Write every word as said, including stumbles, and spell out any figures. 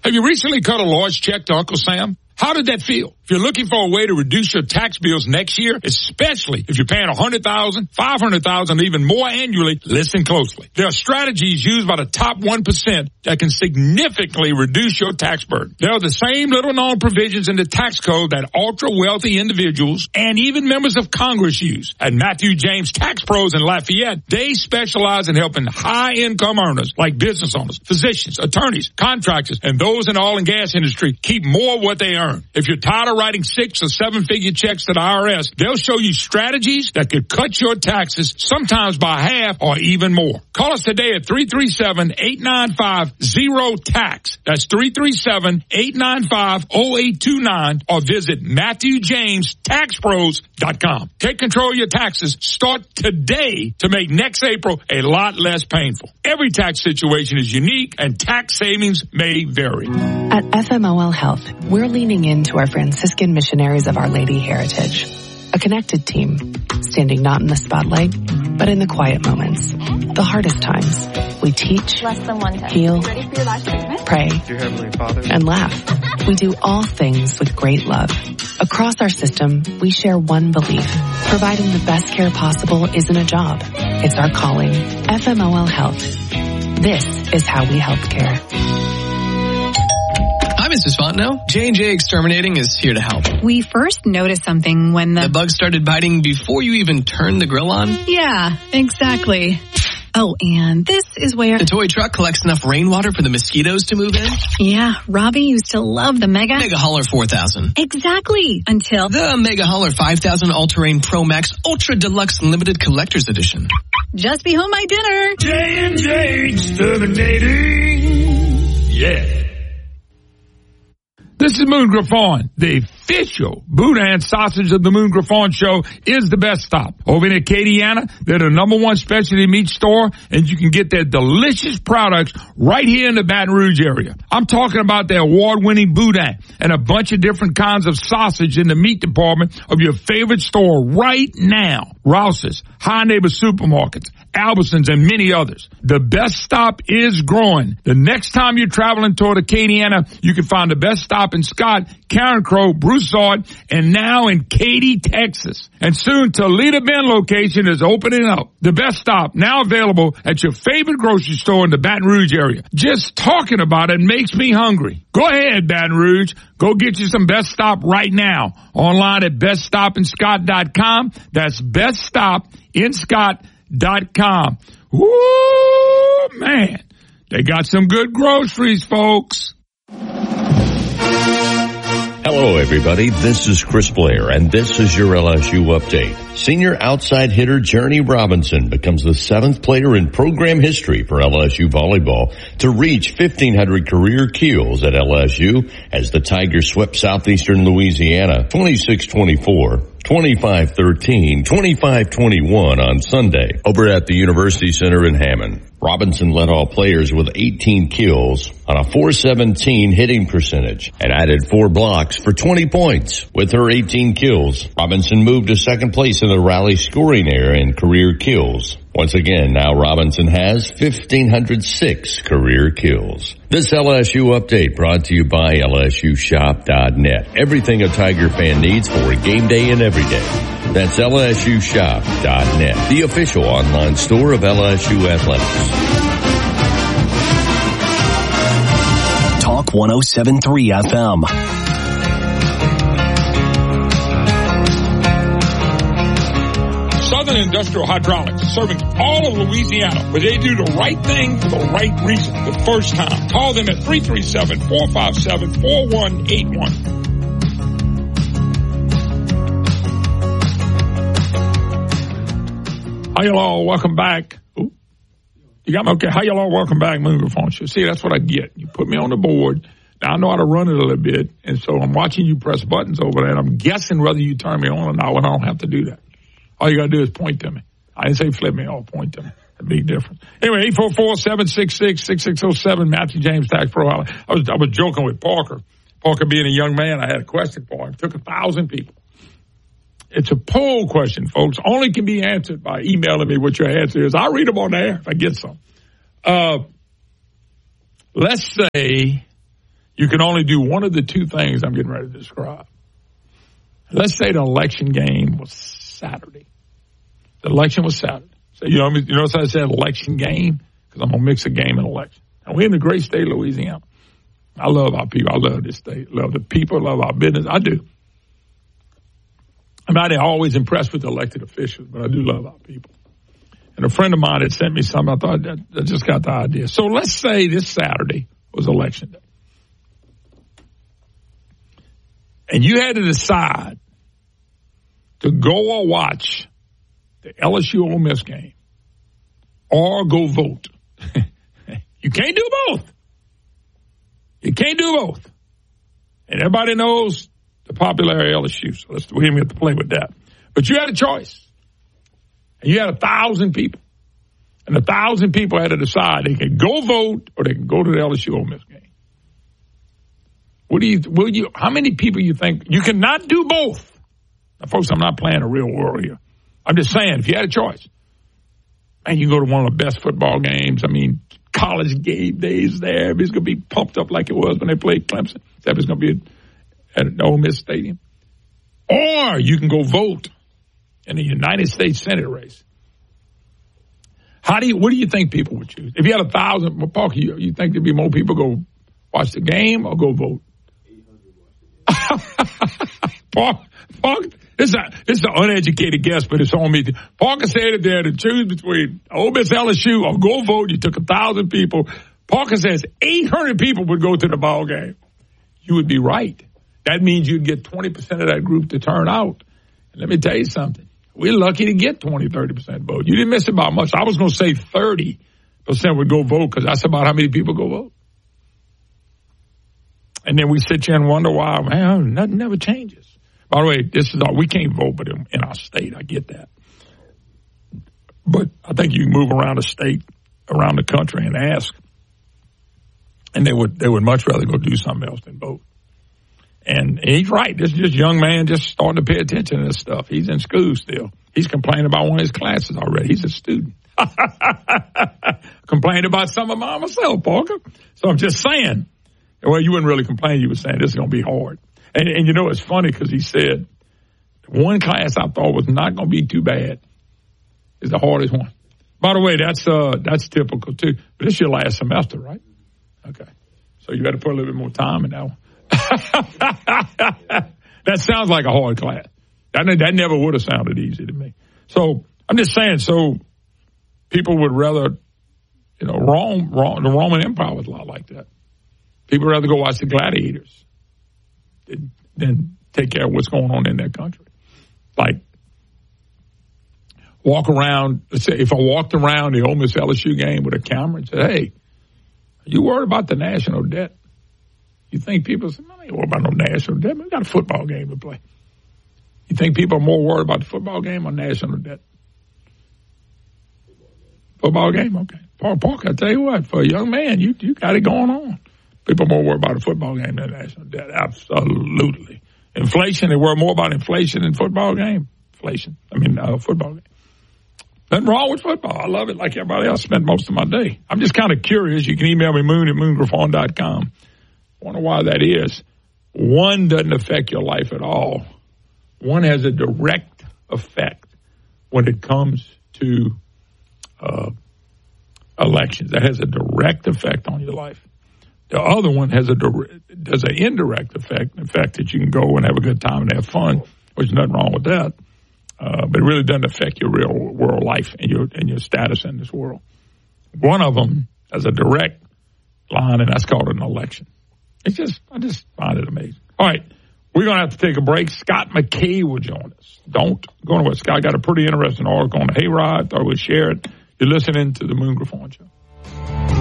Have you recently cut a large check to Uncle Sam? How did that feel? If you're looking for a way to reduce your tax bills next year, especially if you're paying one hundred thousand dollars, five hundred thousand dollars, even more annually, listen closely. There are strategies used by the top one percent that can significantly reduce your tax burden. There are the same little-known provisions in the tax code that ultra-wealthy individuals and even members of Congress use. At Matthew James Tax Pros in Lafayette, they specialize in helping high-income earners like business owners, physicians, attorneys, contractors, and those in the oil and gas industry keep more of what they earn. If you're tired of writing six or seven figure checks to the I R S, they'll show you strategies that could cut your taxes sometimes by half or even more. Call us today at three three seven, eight nine five, zero tax. That's three three seven, eight nine five, zero eight two nine or visit Matthew James Tax Pros dot com. Take control of your taxes. Start today to make next April a lot less painful. Every tax situation is unique and tax savings may vary. At F M O L Health, we're leaning into our Franciscan Missionaries of Our Lady heritage. A connected team, standing not in the spotlight, but in the quiet moments, the hardest times. We teach, Less than one time. heal, Ready for your last treatment? pray, Dear Heavenly Father, and laugh. We do all things with great love. Across our system, we share one belief. Providing the best care possible isn't a job. It's our calling. F M O L Health. This is how we help care. Hi, Missus Fontenot. J and J Exterminating is here to help. We first noticed something when the... The bug started biting before you even turned the grill on? Yeah, exactly. Oh, and this is where... The toy truck collects enough rainwater for the mosquitoes to move in? Yeah, Robbie used to love the Mega... Mega Hauler four thousand. Exactly, until... The Mega Hauler five thousand All-Terrain Pro Max Ultra Deluxe Limited Collector's Edition. Just be home my dinner. J and J Exterminating. Yeah. This is Moon Griffon. The official Boudin sausage of the Moon Griffon show is the best stop. Over in Acadiana, they're the number one specialty meat store, and you can get their delicious products right here in the Baton Rouge area. I'm talking about their award-winning Boudin and a bunch of different kinds of sausage in the meat department of your favorite store right now. Rouse's, High Neighbor Supermarkets, Albertsons, and many others. The best stop is growing. The next time you're traveling toward Acadiana, you can find the best stop in Scott, Karen Crow, Broussard, and now in Katy, Texas. And soon Toledo Bend location is opening up. The best stop now available at your favorite grocery store in the Baton Rouge area. Just talking about it makes me hungry. Go ahead, Baton Rouge. Go get you some Best Stop right now. Online at best stop in scott dot com. That's best stop in scott dot com. Woo, man. They got some good groceries, folks. Hello, everybody. This is Chris Blair, and this is your L S U update. Senior outside hitter Journey Robinson becomes the seventh player in program history for L S U volleyball to reach fifteen hundred career kills at L S U as the Tigers swept Southeastern Louisiana twenty-six twenty-four. twenty-five thirteen, twenty-five twenty-one on Sunday over at the University Center in Hammond. Robinson led all players with eighteen kills on a four seventeen hitting percentage and added four blocks for twenty points. With her eighteen kills, Robinson moved to second place in the rally scoring area in career kills. Once again, now Robinson has one thousand five hundred six career kills. This L S U update brought to you by L S U shop dot net. Everything a Tiger fan needs for a game day and every day. That's L S U shop dot net, the official online store of L S U Athletics. Talk one oh seven point three F M. Southern Industrial Hydraulics, serving all of Louisiana, where they do the right thing for the right reason the first time. Call them at three three seven, four five seven, four one eight one. Hi, y'all. Welcome back. Ooh. You got me okay? Hi, y'all. Welcome back. Moon Griffon Show. See, that's what I get. You put me on the board. Now, I know how to run it a little bit, and so I'm watching you press buttons over there, and I'm guessing whether you turn me on or not when I don't have to do that. All you got to do is point to me. I didn't say flip me off, point to me. A big difference. Anyway, eight four four, seven six six, six six zero seven, Matthew James Tax Pro. I was, I was joking with Parker. Parker being a young man, I had a question for him. It took a thousand people. It's a poll question, folks. Only can be answered by emailing me what your answer is. I'll read them on the air if I get some. Uh, let's say you can only do one of the two things I'm getting ready to describe. Let's say the election game was Saturday. The election was Saturday. So, you know, you notice I said election game? Because I'm going to mix a game and election. And we're in the great state of Louisiana. I love our people. I love this state. Love the people. Love our business. I do. I'm not always impressed with the elected officials, but I do love our people. And a friend of mine had sent me something. I thought that, I just got the idea. So let's say this Saturday was election day. And you had to decide to go or watch the L S U Ole Miss game or go vote. You can't do both. You can't do both. And everybody knows the popularity of L S U, so let's, we didn't have to play with that. But you had a choice. And you had a thousand people. And a thousand people had to decide they can go vote or they can go to the L S U Ole Miss game. What do you, will you, how many people you think, you cannot do both. Now, folks, I'm not playing a real world here. I'm just saying, if you had a choice, and you go to one of the best football games, I mean, college game days there, it's going to be pumped up like it was when they played Clemson. That was going to be at an Ole Miss stadium. Or you can go vote in the United States Senate race. How do you, what do you think people would choose? If you had a thousand, well, Parker, you, you think there'd be more people go watch the game or go vote? Parker, Parker, this is a, this is an uneducated guess, but it's on me. Parker said it there to choose between Ole Miss, L S U, or go vote. You took a thousand people. Parker says eight hundred people would go to the ball game. You would be right. That means you'd get twenty percent of that group to turn out. And let me tell you something. We're lucky to get twenty, thirty percent vote. You didn't miss it by much. I was going to say thirty percent would go vote because that's about how many people go vote. And then we sit here and wonder why, man, nothing never changes. By the way, this is all, we can't vote but in, in our state. I get that. But I think you can move around the state, around the country and ask. And they would they would much rather go do something else than vote. And he's right. This is just young man just starting to pay attention to this stuff. He's in school still. He's complaining about one of his classes already. He's a student. Complained about some of mine myself, Parker. So I'm just saying. Well, you wouldn't really complain. You were saying this is going to be hard. And, and you know, it's funny because he said one class I thought was not going to be too bad is the hardest one. By the way, that's uh, that's typical too. But this is your last semester, right? Okay. So you got to put a little bit more time in that one. That sounds like a hard class. That, that never would have sounded easy to me. So I'm just saying, so people would rather, you know, Rome, Rome, the Roman Empire was a lot like that. People would rather go watch the gladiators than, than take care of what's going on in their country. Like, walk around, let's say if I walked around the Ole Miss L S U game with a camera and said, hey, are you worried about the national debt? You think people say, I ain't worried about no national debt. We got a football game to play. You think people are more worried about the football game or national debt? Football game? Okay. Paul Parker, I tell you what, for a young man, you you got it going on. People are more worried about a football game than national debt. Absolutely. Inflation, they worry more about inflation than football game. Inflation. I mean, uh, football game. Nothing wrong with football. I love it like everybody else. I spend most of my day. I'm just kind of curious. You can email me, moon at moon griffon dot com. Wonder why that is. One doesn't affect your life at all. One has a direct effect when it comes to uh, elections. That has a direct effect on your life. The other one has a does an indirect effect, the fact that you can go and have a good time and have fun, which is nothing wrong with that. Uh, but it really doesn't affect your real world life and your and your status in this world. One of them has a direct line, and that's called an election. It's just, I just find it amazing. All right, we're going to have to take a break. Scott McKay will join us. Don't go nowhere. Scott got a pretty interesting article on the Hayride. Thought we'd share it. You're listening to the Moon Griffon Show.